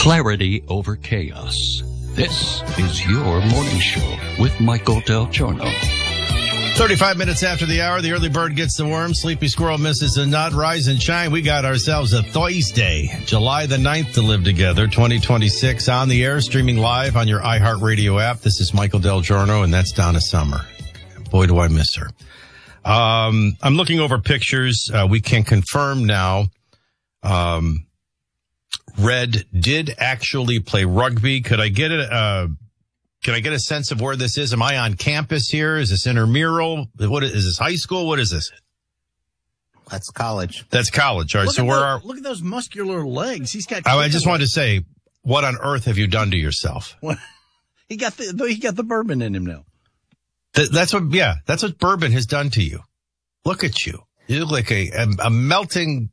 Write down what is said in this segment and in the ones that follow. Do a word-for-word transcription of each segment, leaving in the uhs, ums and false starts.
Clarity over chaos. This is your morning show with Michael Del Giorno. thirty-five minutes after the hour, the early bird gets the worm. Sleepy squirrel misses the nut. Rise and shine. We got ourselves a Thursday, July the ninth to live together, twenty twenty-six, on the air, streaming live on your iHeartRadio app. This is Michael Del Giorno, and that's Donna Summer. Boy, do I miss her. Um, I'm looking over pictures. Uh, we can confirm now. Um, Red did actually play rugby. Could I get it? Uh, Can I get a sense of where this is? Am I on campus here? Is this intramural? What is, is this high school? What is this? That's college. That's college. All right. Look So where the, are? Look at those muscular legs. He's got. I, I just wanted to say, what on earth have you done to yourself? What? He got the he got the bourbon in him now. Th- that's what. Yeah, that's what bourbon has done to you. Look at you. You look like a a, a melting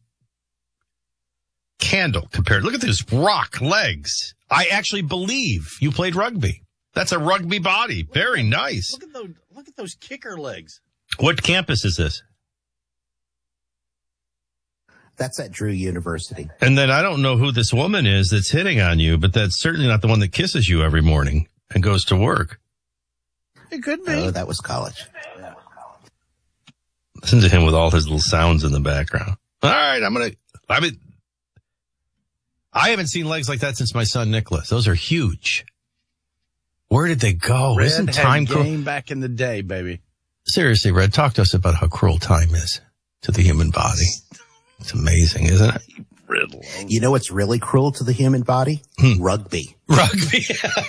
candle compared. Look at those rock legs. I actually believe you played rugby. That's a rugby body. Very nice. Look at those, look at those kicker legs. What campus is this? That's at Drew University. And then I don't know who this woman is that's hitting on you, but that's certainly not the one that kisses you every morning and goes to work. It could be. Oh, that was college. Listen to him with all his little sounds in the background. All right, I'm going to, I mean, I haven't seen legs like that since my son Nicholas. Those are huge. Where did they go? Red Isn't had time game cruel? back in the day, baby? Seriously, Red, talk to us about how cruel time is to the human body. It's amazing, isn't it? Riddle. You know what's really cruel to the human body? Hmm. Rugby. Rugby.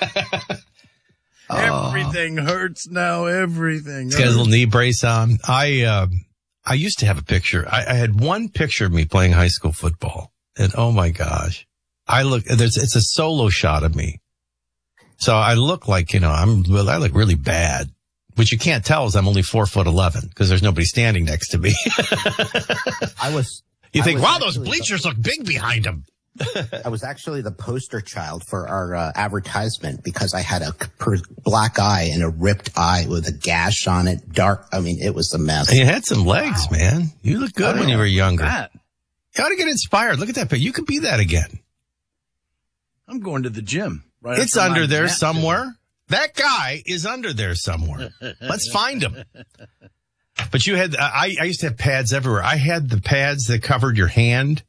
Everything hurts now. Everything. He's got his little knee brace on. I, uh, I used to have a picture. I, I had one picture of me playing high school football. And oh my gosh, I look, there's, it's a solo shot of me. So I look like, you know, I'm, well, I look really bad. Which you can't tell is I'm only four foot eleven because there's nobody standing next to me. I was. You I think, was wow, those actually bleachers look big behind him. the, I was actually the poster child for our uh, advertisement because I had a per- black eye and a ripped eye with a gash on it. Dark. I mean, it was a mess. And you had some legs, wow. man. You look good when you were younger. That. You ought to get inspired. Look at that picture. You could be that again. I'm going to the gym. Right it's after under my there nap somewhere. dinner. That guy is under there somewhere. Let's find him. But you had, I, I used to have pads everywhere. I had the pads that covered your hand